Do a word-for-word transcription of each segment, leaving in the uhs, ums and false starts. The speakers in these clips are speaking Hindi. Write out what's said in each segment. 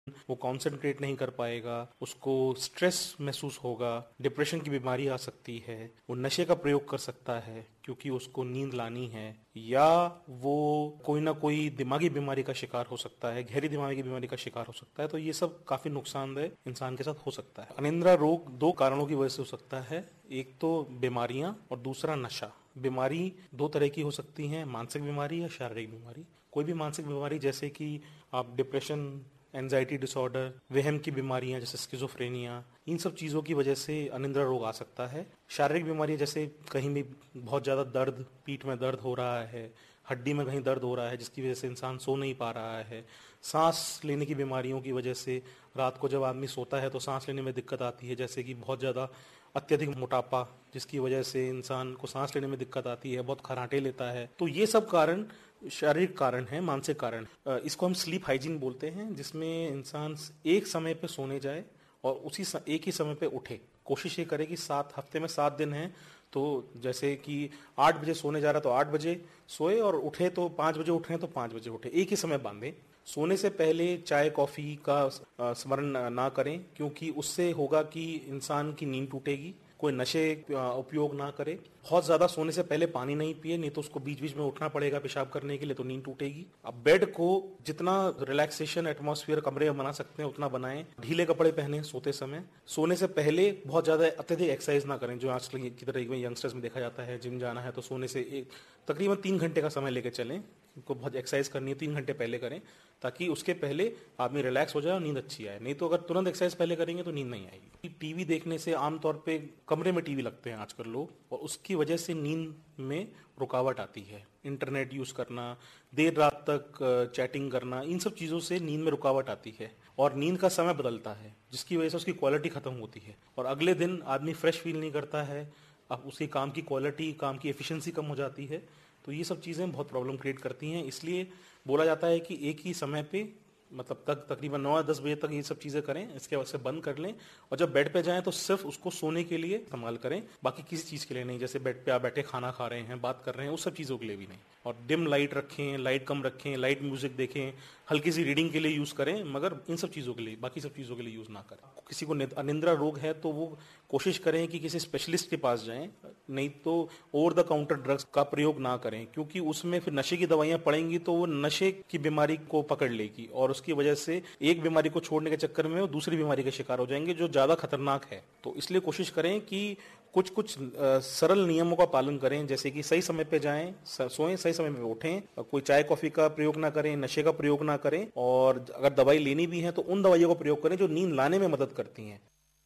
वो कंसंट्रेट नहीं कर पाएगा, उसको स्ट्रेस महसूस होगा, डिप्रेशन की बीमारी आ सकती है, वो नशे का प्रयोग कर सकता है क्योंकि उसको नींद लानी है, या वो कोई ना कोई दिमागी बीमारी का शिकार हो सकता है, गहरी दिमागी की बीमारी का शिकार हो सकता है। तो ये सब काफी नुकसानदेह इंसान के साथ हो सकता है। अनिद्रा रोग दो कारणों की वजह से हो सकता है, एक तो बीमारियां और दूसरा नशा। बीमारी दो तरह की हो सकती हैं, मानसिक बीमारी या शारीरिक बीमारी। कोई भी मानसिक बीमारी जैसे कि आप डिप्रेशन, एंजाइटी डिसऑर्डर, वहम की बीमारियां जैसे स्किज़ोफ्रेनिया, इन सब चीज़ों की वजह से अनिद्रा रोग आ सकता है। शारीरिक बीमारियां जैसे कहीं भी बहुत ज़्यादा दर्द, पीठ में दर्द हो रहा है, हड्डी में कहीं दर्द हो रहा है जिसकी वजह से इंसान सो नहीं पा रहा है, सांस लेने की बीमारियों की वजह से रात को जब आदमी सोता है तो सांस लेने में दिक्कत आती है, जैसे कि बहुत ज़्यादा अत्यधिक मोटापा जिसकी वजह से इंसान को सांस लेने में दिक्कत आती है, बहुत खर्राटे लेता है। तो ये सब कारण शारीरिक कारण है, मानसिक कारण। इसको हम स्लीप हाइजीन बोलते हैं, जिसमें इंसान एक समय पे सोने जाए और उसी स, एक ही समय पे उठे। कोशिश ये करे कि सात हफ्ते में सात दिन हैं तो जैसे कि आठ बजे सोने जा रहा है तो आठ बजे सोए, और उठे तो पाँच बजे उठ रहे हैं तो पाँच बजे उठे, एक ही समय बांधे। सोने से पहले चाय कॉफी का स्मरण ना करें क्योंकि उससे होगा कि इंसान की नींद टूटेगी। कोई नशे उपयोग ना करे। बहुत ज्यादा सोने से पहले पानी नहीं पिए, नहीं तो उसको बीच बीच में उठना पड़ेगा पेशाब करने के लिए, तो नींद टूटेगी। अब बेड को जितना रिलैक्सेशन एटमॉस्फेयर कमरे में बना सकते हैं उतना बनाएं। ढीले कपड़े पहने सोते समय। सोने से पहले बहुत ज्यादा अत्यधिक एक्सरसाइज ना करें, जो आजकल की तरह यंगस्टर्स में देखा जाता है। जिम जाना है तो सोने से एक तकरीबन तीन घंटे का समय लेकर चलें। उनको बहुत एक्सरसाइज करनी है तीन घंटे पहले करें, ताकि उसके पहले आदमी रिलैक्स हो जाए और नींद अच्छी आए। नहीं तो अगर तुरंत एक्सरसाइज पहले करेंगे तो नींद नहीं आएगी। टीवी देखने से आमतौर पे कमरे में टीवी लगते हैं आजकल लोग, और उसकी वजह से नींद में रुकावट आती है। इंटरनेट यूज करना, देर रात तक चैटिंग करना, इन सब चीजों से नींद में रुकावट आती है और नींद का समय बदलता है, जिसकी वजह से उसकी क्वालिटी खत्म होती है और अगले दिन आदमी फ्रेश फील नहीं करता है। अब उसकी काम की क्वालिटी, काम की एफिशिएंसी कम हो जाती है। तो ये सब चीजें बहुत प्रॉब्लम क्रिएट करती हैं। इसलिए बोला जाता है कि एक ही समय पे मतलब तक तकरीबन नौ या दस बजे तक ये सब चीजें करें, इसके बाद से बंद कर लें, और जब बेड पे जाएं तो सिर्फ उसको सोने के लिए इस्तेमाल करें, बाकी किसी चीज के लिए नहीं। जैसे बेड पे आप बैठे खाना खा रहे हैं, बात कर रहे हैं, उस सब चीजों के लिए भी नहीं। और डिम लाइट रखें, लाइट कम रखें, लाइट म्यूजिक देखें, हल्की सी रीडिंग के लिए यूज करें, मगर इन सब चीजों के लिए, बाकी सब चीजों के लिए यूज ना करें। किसी को अनिद्रा रोग है तो वो कोशिश करें कि किसी स्पेशलिस्ट के पास जाएं, नहीं तो ओवर द काउंटर ड्रग्स का प्रयोग ना करें, क्योंकि उसमें फिर नशे की दवाइयां पड़ेंगी तो वो नशे की बीमारी को पकड़ लेगी और उसकी वजह से एक बीमारी को छोड़ने के चक्कर में वो दूसरी बीमारी का शिकार हो जाएंगे, जो ज्यादा खतरनाक है। तो इसलिए कोशिश करें कि कुछ कुछ सरल नियमों का पालन करें, जैसे कि सही समय पे जाएं, सोएं, सही समय पे उठें, कोई चाय कॉफी का प्रयोग ना करें, नशे का प्रयोग ना करें, और अगर दवाई लेनी भी है तो उन दवाइयों का प्रयोग करें जो नींद लाने में मदद करती हैं।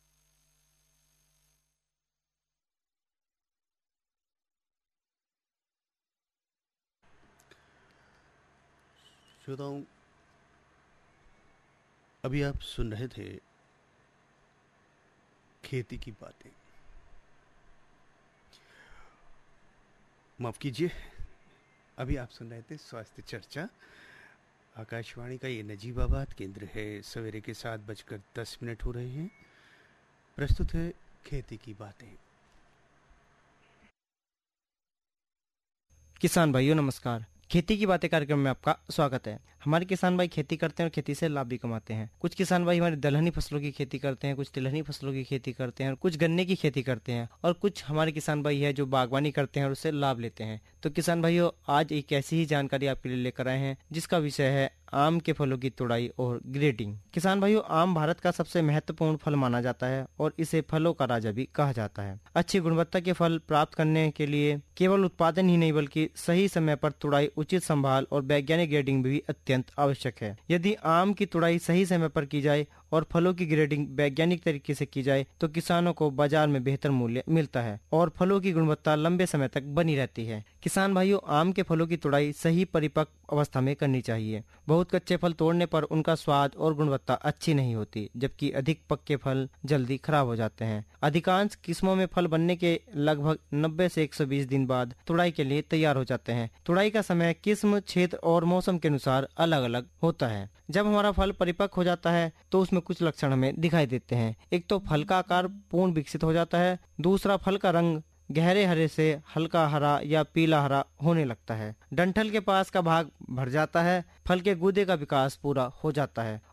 श्रोताओं, अभी आप सुन रहे थे खेती की बातें। माफ कीजिए, अभी आप सुन रहे थे स्वास्थ्य चर्चा। आकाशवाणी का ये नजीबाबाद केंद्र है। सवेरे के सात बजकर दस मिनट हो रहे हैं। प्रस्तुत है खेती की बातें। किसान भाइयों नमस्कार। खेती की बातें कार्यक्रम में आपका स्वागत है। हमारे किसान भाई खेती करते हैं और खेती से लाभ भी कमाते हैं। कुछ किसान भाई हमारे दलहनी फसलों की खेती करते हैं, कुछ तिलहनी फसलों की खेती करते हैं, और कुछ गन्ने की खेती करते हैं, और कुछ हमारे किसान भाई है जो बागवानी करते हैं और उससे लाभ लेते हैं। तो किसान भाइयों, आज एक ऐसी ही जानकारी आपके लिए लेकर आए हैं जिसका विषय है आम के फलों की तुड़ाई और ग्रेडिंग। किसान भाइयों, आम भारत का सबसे महत्वपूर्ण फल माना जाता है और इसे फलों का राजा भी कहा जाता है। अच्छी गुणवत्ता के फल प्राप्त करने के लिए केवल उत्पादन ही नहीं बल्कि सही समय पर तुड़ाई, उचित संभाल और वैज्ञानिक ग्रेडिंग भी अत्यंत आवश्यक है। यदि आम की तुड़ाई सही समय पर की जाए और फलों की ग्रेडिंग वैज्ञानिक तरीके से की जाए तो किसानों को बाजार में बेहतर मूल्य मिलता है और फलों की गुणवत्ता लंबे समय तक बनी रहती है। किसान भाइयों, आम के फलों की तुड़ाई सही परिपक्व अवस्था में करनी चाहिए। बहुत कच्चे फल तोड़ने पर उनका स्वाद और गुणवत्ता अच्छी नहीं होती, जबकि अधिक पक्के फल जल्दी खराब हो जाते हैं। अधिकांश किस्मों में फल बनने के लगभग नब्बे से एक सौ बीस दिन बाद तुड़ाई के लिए तैयार हो जाते हैं। तुड़ाई का समय किस्म, क्षेत्र और मौसम के अनुसार अलग अलग होता है। जब हमारा फल परिपक्व हो जाता है तो उसमें कुछ लक्षण हमें दिखाई देते हैं। एक तो फल का आकार पूर्ण विकसित हो जाता है। दूसरा, फल का रंग गहरे हरे से हल्का हरा या पीला हरा होने लगता है। डंठल के पास का भाग भर जाता है। फल के गूदे का विकास पूरा हो जाता है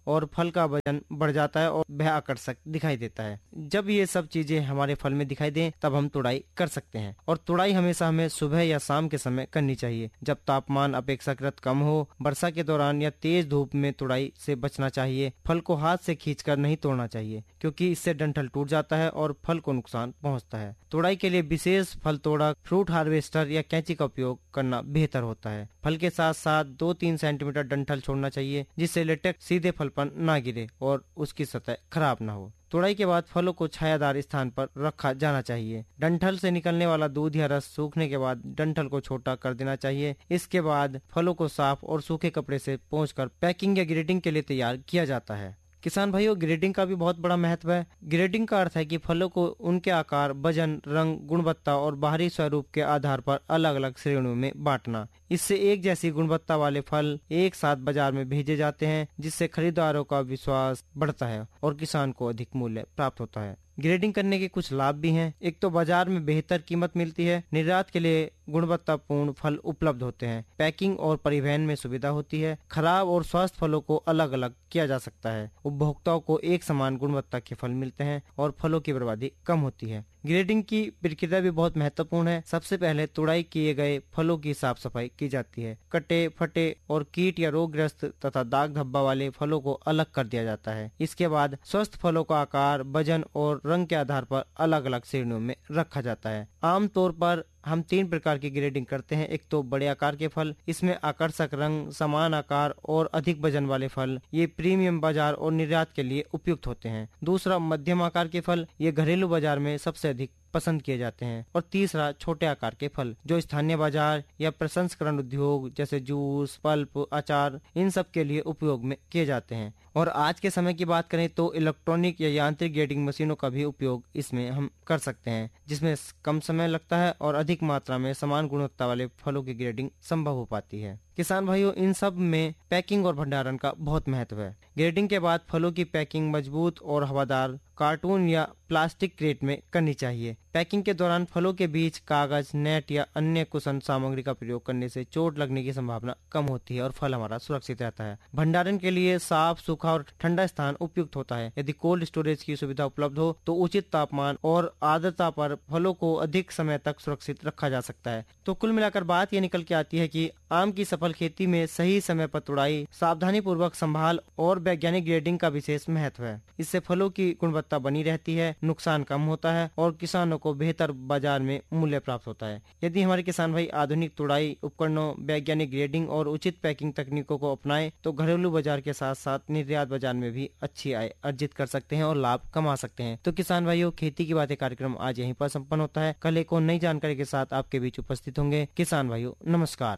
और फल का वजन बढ़ जाता है और वह आकर्षक दिखाई देता है। जब ये सब चीजें हमारे फल में दिखाई दें तब हम तुड़ाई कर सकते हैं। और तुड़ाई हमेशा हमें सुबह या शाम के समय करनी चाहिए जब तापमान अपेक्षाकृत कम हो। वर्षा के दौरान या तेज धूप में तुड़ाई से बचना चाहिए। फल को हाथ से खींचकर नहीं तोड़ना चाहिए क्योंकि इससे डंठल टूट जाता है और फल को नुकसान पहुंचता है। तुड़ाई के लिए विशेष फल तोड़क, फ्रूट हार्वेस्टर या कैंची का उपयोग करना बेहतर होता है। फल के साथ साथ दो तीन सेंटीमीटर डंठल छोड़ना चाहिए जिससे लेटेक्स सीधे फल पर ना गिरे और उसकी सतह खराब ना हो। तुड़ाई के बाद फलों को छायादार स्थान पर रखा जाना चाहिए। डंठल से निकलने वाला दूध या रस सूखने के बाद डंठल को छोटा कर देना चाहिए। इसके बाद फलों को साफ और सूखे कपड़े से पोंछकर पैकिंग या ग्रेडिंग के लिए तैयार किया जाता है। किसान भाइयों, ग्रेडिंग का भी बहुत बड़ा महत्व है। ग्रेडिंग का अर्थ है कि फलों को उनके आकार, वजन, रंग, गुणवत्ता और बाहरी स्वरूप के आधार पर अलग अलग श्रेणियों में बांटना। इससे एक जैसी गुणवत्ता वाले फल एक साथ बाजार में भेजे जाते हैं जिससे खरीदारों का विश्वास बढ़ता है और किसान को अधिक मूल्य प्राप्त होता है। ग्रेडिंग करने के कुछ लाभ भी हैं। एक तो बाजार में बेहतर कीमत मिलती है। निर्यात के लिए गुणवत्तापूर्ण फल उपलब्ध होते हैं। पैकिंग और परिवहन में सुविधा होती है। खराब और स्वस्थ फलों को अलग अलग किया जा सकता है। उपभोक्ताओं को एक समान गुणवत्ता के फल मिलते हैं और फलों की बर्बादी कम होती है। ग्रेडिंग की प्रक्रिया भी बहुत महत्वपूर्ण है। सबसे पहले तुड़ाई किए गए फलों की साफ सफाई की जाती है। कटे, फटे और कीट या रोगग्रस्त तथा दाग धब्बा वाले फलों को अलग कर दिया जाता है। इसके बाद स्वस्थ फलों का आकार, वजन और रंग के आधार पर अलग अलग श्रेणियों में रखा जाता है। आमतौर पर हम तीन प्रकार की ग्रेडिंग करते हैं। एक तो बड़े आकार के फल, इसमें आकर्षक रंग, समान आकार और अधिक वजन वाले फल, ये प्रीमियम बाजार और निर्यात के लिए उपयुक्त होते हैं। दूसरा मध्यम आकार के फल, ये घरेलू बाजार में सबसे अधिक पसंद किए जाते हैं। और तीसरा छोटे आकार के फल जो स्थानीय बाजार या प्रसंस्करण उद्योग जैसे जूस, पल्प, अचार इन सब के लिए उपयोग में किए जाते हैं। और आज के समय की बात करें तो इलेक्ट्रॉनिक या यांत्रिक ग्रेडिंग मशीनों का भी उपयोग इसमें हम कर सकते हैं जिसमें कम समय लगता है और अधिक मात्रा में समान गुणवत्ता वाले फलों की ग्रेडिंग संभव हो पाती है। किसान भाइयों, इन सब में पैकिंग और भंडारण का बहुत महत्व है। ग्रेडिंग के बाद फलों की पैकिंग मजबूत और हवादार कार्टून या प्लास्टिक क्रेट में करनी चाहिए। पैकिंग के दौरान फलों के बीच कागज, नेट या अन्य कुशन सामग्री का प्रयोग करने से चोट लगने की संभावना कम होती है और फल हमारा सुरक्षित रहता है। भंडारण के लिए साफ, सूखा और ठंडा स्थान उपयुक्त होता है। यदि कोल्ड स्टोरेज की सुविधा उपलब्ध हो तो उचित तापमान और आर्द्रता पर फलों को अधिक समय तक सुरक्षित रखा जा सकता है। तो कुल मिलाकर बात ये निकल के आती है कि आम की सफल खेती में सही समय पर तुड़ाई, सावधानी पूर्वक संभाल और वैज्ञानिक ग्रेडिंग का विशेष महत्व है। इससे फलों की गुणवत्ता बनी रहती है, नुकसान कम होता है और किसानों को बेहतर बाजार में मूल्य प्राप्त होता है। यदि हमारे किसान भाई आधुनिक तुड़ाई उपकरणों, वैज्ञानिक ग्रेडिंग और उचित पैकिंग तकनीकों को अपनाएं तो घरेलू बाजार के साथ साथ निर्यात बाजार में भी अच्छी आय अर्जित कर सकते हैं और लाभ कमा सकते हैं। तो किसान भाइयों, खेती की बातें कार्यक्रम आज यहीं पर संपन्न होता है। कल एक और नई जानकारी के साथ आपके बीच उपस्थित होंगे। किसान भाइयों, नमस्कार।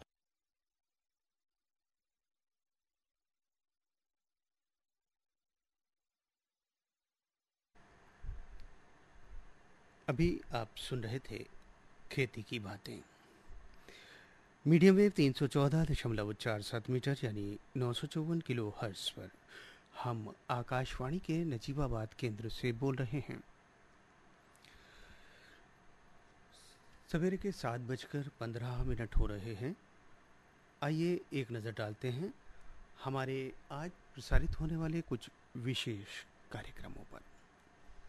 अभी आप सुन रहे थे खेती की बातें। मीडियम वेव तीन सौ चौदह दशमलव चार सात मीटर यानी नौ सौ चौवन किलो हर्ट्ज पर हम आकाशवाणी के नजीबाबाद केंद्र से बोल रहे हैं। सवेरे के सात बजकर पंद्रह मिनट हो रहे हैं। आइए एक नज़र डालते हैं हमारे आज प्रसारित होने वाले कुछ विशेष कार्यक्रमों पर।